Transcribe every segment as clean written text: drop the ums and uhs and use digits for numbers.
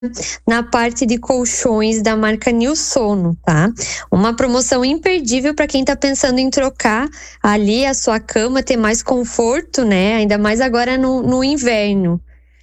na parte de colchões da marca Nilsono, tá? Uma promoção imperdível para quem tá pensando em trocar ali a sua cama, ter mais conforto, né? Ainda mais agora no inverno.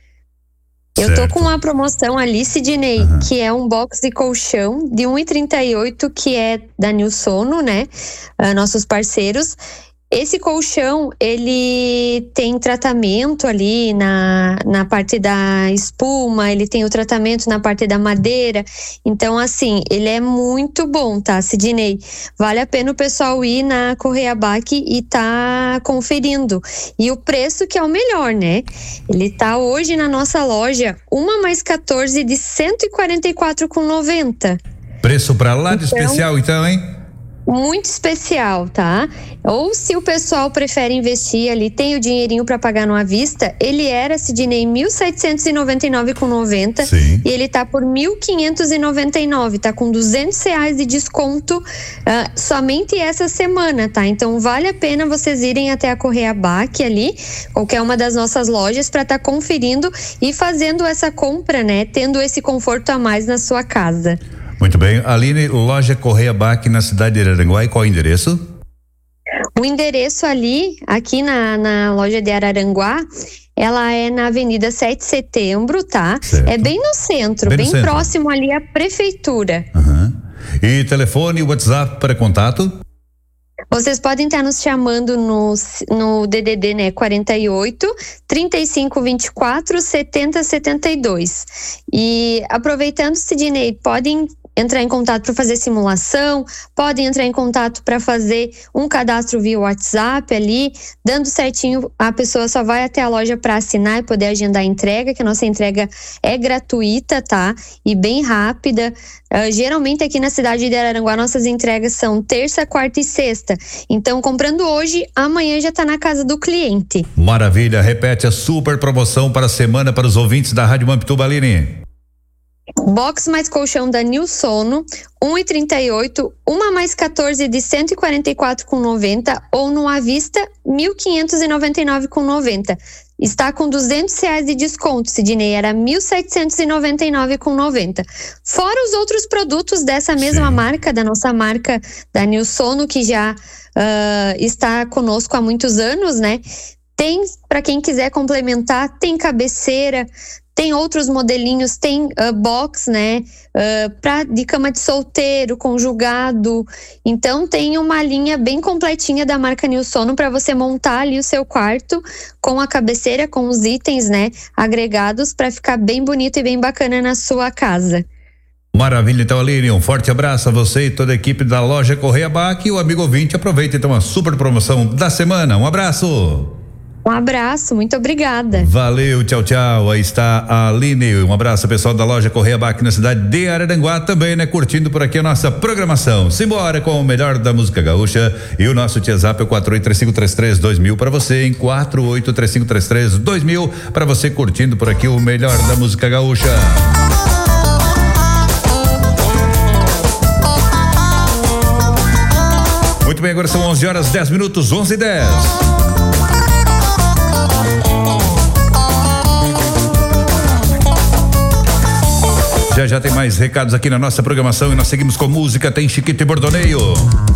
Eu tô com uma promoção ali, Sidney, que é um box de colchão de 1,38, que é da Nilsono, né? Nossos parceiros. Esse colchão, ele tem tratamento ali na parte da espuma, ele tem o tratamento na parte da madeira. Então, assim, ele é muito bom, tá, Sidney? Vale a pena o pessoal ir na Correia Bac e tá conferindo. E o preço que é o melhor, né? Ele tá hoje na nossa loja, 1 mais 14 de R$ 144,90. Preço pra lá de especial, então, hein? Muito especial, tá? Ou se o pessoal prefere investir ali, tem o dinheirinho para pagar numa vista, ele era, Sidney, R$ 1.799,90 e ele tá por R$ 1.599, tá com R$200 de desconto somente essa semana, tá? Então vale a pena vocês irem até a Correia Bac ali, qualquer uma das nossas lojas, para estar conferindo e fazendo essa compra, né? Tendo esse conforto a mais na sua casa. Muito bem. Aline, loja Correia Bac na cidade de Araranguá, e qual o endereço? O endereço ali, aqui na loja de Araranguá, ela é na Avenida 7 de Setembro, tá? Certo. É bem no centro, bem próximo ali à prefeitura. E telefone e WhatsApp para contato? Vocês podem estar nos chamando no DDD, né, 48 35 24 70 72. E aproveitando, Sidney, podem entrar em contato para fazer simulação, podem entrar em contato para fazer um cadastro via WhatsApp ali, dando certinho, a pessoa só vai até a loja para assinar e poder agendar a entrega, que a nossa entrega é gratuita, tá? E bem rápida. Geralmente aqui na cidade de Araranguá nossas entregas são terça, quarta e sexta. Então, comprando hoje, amanhã já tá na casa do cliente. Maravilha, repete a super promoção para a semana para os ouvintes da Rádio Mampituba, Aline. Box mais colchão da Nilsono, 1,38, 1 mais 14 de R$ 144,90 ou no à vista, R$ 1.599,90. Está com R$200 de desconto, Sidney, era R$ 1.799,90. Fora os outros produtos dessa mesma marca, da nossa marca da Nilsono, que já está conosco há muitos anos, né? Tem, para quem quiser complementar, tem cabeceira, tem outros modelinhos, tem box, né, de cama de solteiro, conjugado. Então tem uma linha bem completinha da marca Nilsono para você montar ali o seu quarto com a cabeceira, com os itens, né, agregados para ficar bem bonito e bem bacana na sua casa. Maravilha, então, Aline, um forte abraço a você e toda a equipe da loja Correia Bac. E o amigo ouvinte aproveita então a super promoção da semana. Um abraço. Um abraço, muito obrigada. Valeu, tchau, tchau. Aí está a Aline. Um abraço, pessoal da loja Correia Bac na cidade de Araranguá, também, né? Curtindo por aqui a nossa programação. Simbora com o melhor da música gaúcha. E o nosso WhatsApp é o 4835332000 para você, em 4835332000 para você curtindo por aqui o melhor da música gaúcha. Muito bem, agora são 11h10, 11h10. Já tem mais recados aqui na nossa programação e nós seguimos com música. Tem Chiquito e Bordoneio.